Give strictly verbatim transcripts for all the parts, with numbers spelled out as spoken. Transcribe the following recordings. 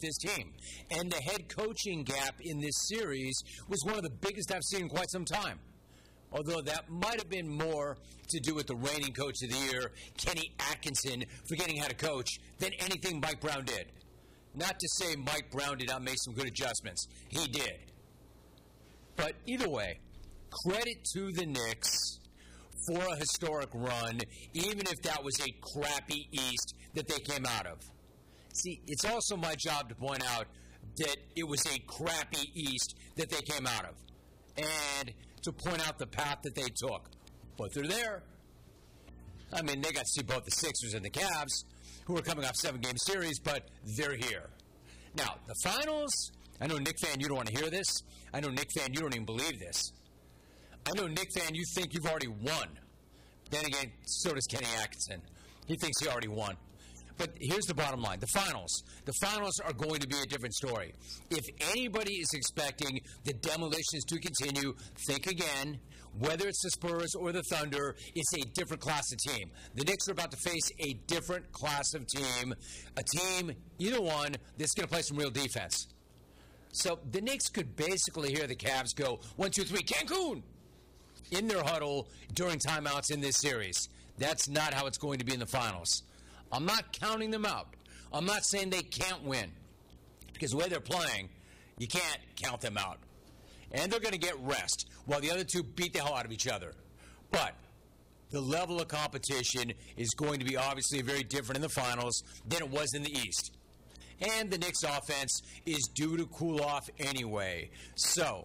this team. And the head coaching gap in this series was one of the biggest I've seen in quite some time. Although that might have been more to do with the reigning coach of the year, Kenny Atkinson, forgetting how to coach, than anything Mike Brown did. Not to say Mike Brown did not make some good adjustments. He did. But either way, credit to the Knicks for a historic run, even if that was a crappy East that they came out of. See, it's also my job to point out that it was a crappy East that they came out of. And to point out the path that they took. But they're there. I mean, they got to see both the Sixers and the Cavs, who are coming off seven-game series, but they're here. Now, the finals, I know, Knick fan, you don't want to hear this. I know, Knick fan, you don't even believe this. I know, Knick fan, you think you've already won. Then again, so does Kenny Atkinson. He thinks he already won. But here's the bottom line. The finals. The finals are going to be a different story. If anybody is expecting the demolitions to continue, think again. Whether it's the Spurs or the Thunder, it's a different class of team. The Knicks are about to face a different class of team. A team, either one, that's going to play some real defense. So the Knicks could basically hear the Cavs go, one, two, three, Cancun! In their huddle during timeouts in this series. That's not how it's going to be in the finals. I'm not counting them out. I'm not saying they can't win. Because the way they're playing, you can't count them out. And they're going to get rest while the other two beat the hell out of each other. But the level of competition is going to be obviously very different in the finals than it was in the East. And the Knicks offense is due to cool off anyway. So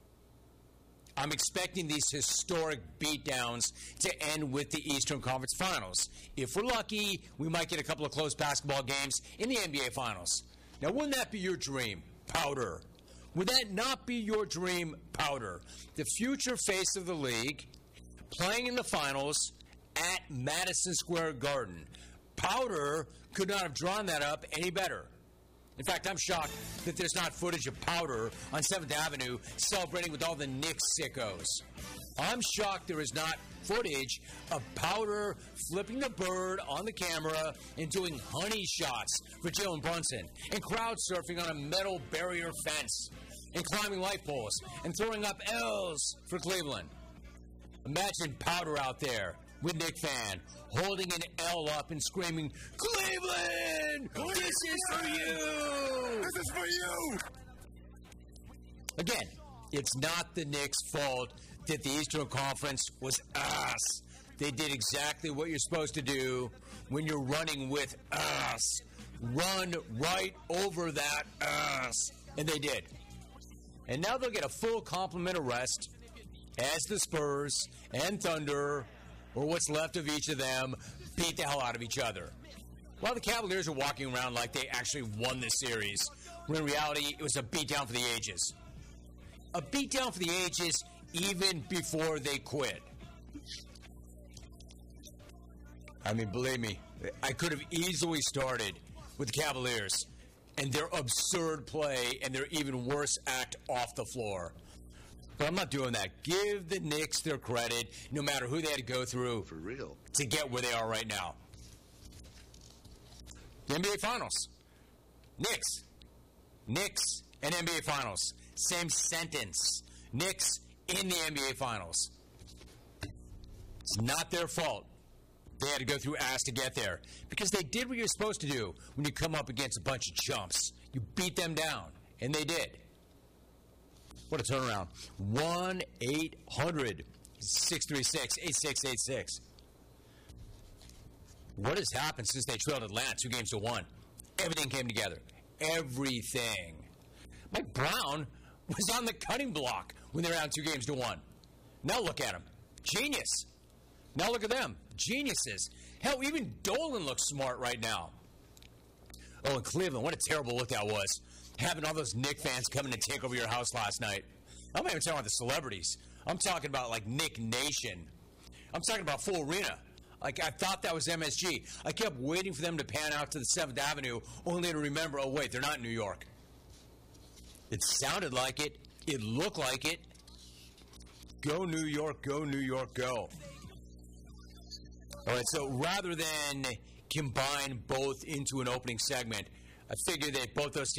I'm expecting these historic beatdowns to end with the Eastern Conference Finals. If we're lucky, we might get a couple of close basketball games in the N B A Finals. Now, wouldn't that be your dream, Powder? Would that not be your dream, Powder? The future face of the league playing in the finals at Madison Square Garden. Powder could not have drawn that up any better. In fact, I'm shocked that there's not footage of Powder on seventh Avenue celebrating with all the Knicks sickos. I'm shocked there is not footage of Powder flipping the bird on the camera and doing honey shots for Jalen Brunson and crowd surfing on a metal barrier fence and climbing light poles and throwing up L's for Cleveland. Imagine Powder out there with Knick fan holding an L up and screaming, Cleveland, this is for you! This is for you! Again, it's not the Knicks' fault that the Eastern Conference was ass. They did exactly what you're supposed to do when you're running with ass. Run right over that ass. And they did. And now they'll get a full complement of rest as the Spurs and Thunder, or what's left of each of them, beat the hell out of each other. While the Cavaliers are walking around like they actually won this series, when in reality it was a beatdown for the ages. A beatdown for the ages even before they quit. I mean, believe me, I could have easily started with the Cavaliers and their absurd play and their even worse act off the floor. But I'm not doing that. Give the Knicks their credit, no matter who they had to go through For real. to get where they are right now. The N B A Finals. Knicks. Knicks and N B A Finals. Same sentence. Knicks in the N B A Finals. It's not their fault. They had to go through ass to get there. Because they did what you're supposed to do when you come up against a bunch of chumps. You beat them down. And they did. What a turnaround. one eight hundred six three six eight six eight six. What has happened since they trailed Atlanta two games to one? Everything came together. Everything. Mike Brown was on the cutting block when they were down two games to one. Now look at him. Genius. Now look at them. Geniuses. Hell, even Dolan looks smart right now. Oh, in Cleveland, what a terrible look that was. Having all those Knick fans coming to take over your house last night. I'm not even talking about the celebrities. I'm talking about, like, Knick Nation. I'm talking about full arena. Like, I thought that was M S G. I kept waiting for them to pan out to the seventh Avenue, only to remember, oh, wait, they're not in New York. It sounded like it. It looked like it. Go New York, go New York, go. All right, so rather than combine both into an opening segment, I figured that both those